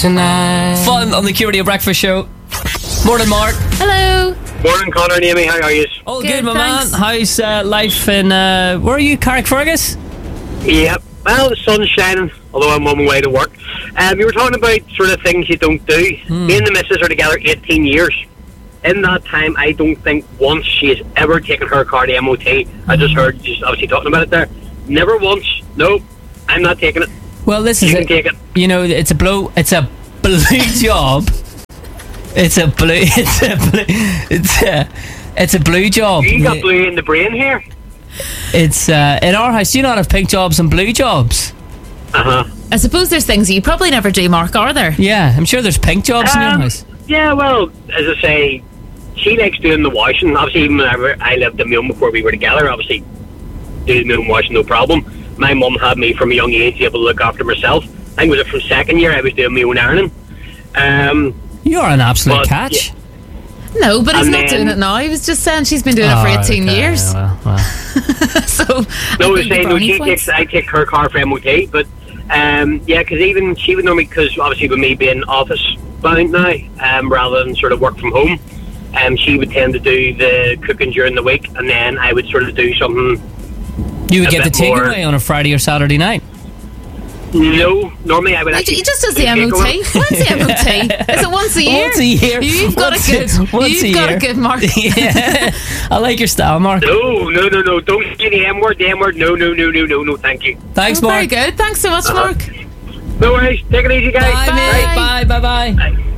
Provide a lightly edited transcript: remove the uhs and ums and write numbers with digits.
tonight. Fun on the Q Radio Breakfast Show. Morning, Mark. Hello. Morning, Connor and Amy. How are you? All Good, good, my thanks. man. How's life in, where are you, Carrickfergus? Yep. Well, the sun's shining, although I'm on my way to work. You were talking about sort of things you don't do. Me and the missus are together 18 years. In that time, I don't think once she has ever taken her car to MOT. I just heard you obviously talking about it there. Never once. No, I'm not taking it. Well, this You is can it. take it. You know, it's a blue job. It's a blue job. You got blue in the brain here. It's in our house. Do you not have pink jobs and blue jobs? I suppose there's things you probably never do, Mark, are there? Yeah, I'm sure there's pink jobs in your house. Yeah, well, as I say, she likes doing the washing. Obviously, even whenever I lived in my own before we were together, obviously, doing my own washing, no problem. My mum had me from a young age able to look after myself. I think it was from second year I was doing my own ironing. You're an absolute but, catch. yeah. No, but he's And not then- doing it now. He was just saying she's been doing it for 18 okay, years. Well. So, No, I I was think the saying, no, brownie points. I take her car for MOT, but yeah, because even she would normally, because obviously with me being office bound now, rather than sort of work from home, she would tend to do the cooking during the week, and then I would sort of do something. You would a get the bit more- takeaway on a Friday or Saturday night. No, normally I would actually. He just does the do MOT. takeaway. When's the MOT? Is it once a year? Once a year. You've got Once a a- good. once a You've got year. a good Mark. Yeah, I like your style, Mark. No, don't say the M word, no, thank you. Thanks, Oh, very Mark. good. Thanks so much, Mark. No worries, take it easy, guys. Bye, mate. Bye, bye, bye. Bye.